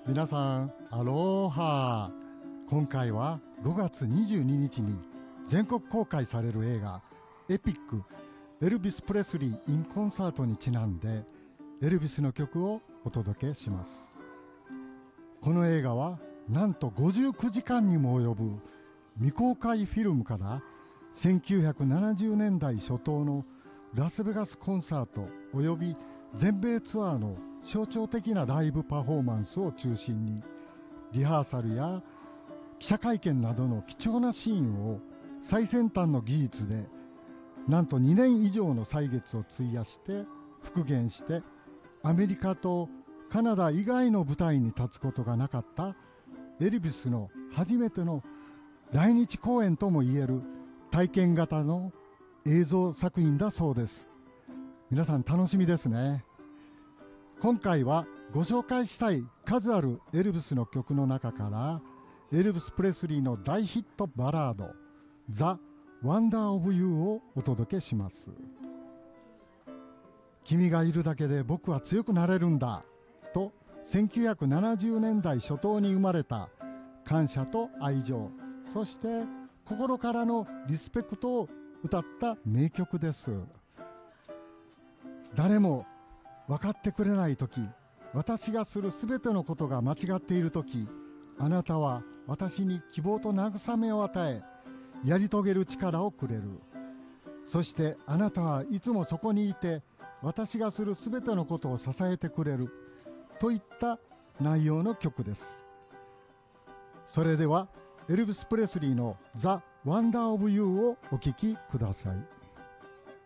皆さん、アローハ。今回は5月22日に全国公開される映画エピックエルビス・プレスリー・イン・コンサートにちなんでエルビスの曲をお届けします。この映画はなんと59時間にも及ぶ未公開フィルムから1970年代初頭のラスベガスコンサートおよび全米ツアーの象徴的なライブパフォーマンスを中心にリハーサルや記者会見などの貴重なシーンを最先端の技術でなんと2年以上の歳月を費やして復元してアメリカとカナダ以外の舞台に立つことがなかったエルビスの初めての来日公演ともいえる体験型の映像作品だそうです。皆さん楽しみですね。今回はご紹介したい数あるエルビスの曲の中からエルビス・プレスリーの大ヒットバラード「ザ・ワンダー・オブ・ユー」をお届けします。君がいるだけで僕は強くなれるんだと1970年代初頭に生まれた感謝と愛情、そして心からのリスペクトを歌った名曲です。誰も分かってくれない時、私がするすべてのことが間違っている時、あなたは私に希望と慰めを与え、やり遂げる力をくれる。そしてあなたはいつもそこにいて、私がするすべてのことを支えてくれるといった内容の曲です。それではエルビス・プレスリーの「ザ・ワンダー・オブ・ユー」をお聴きください。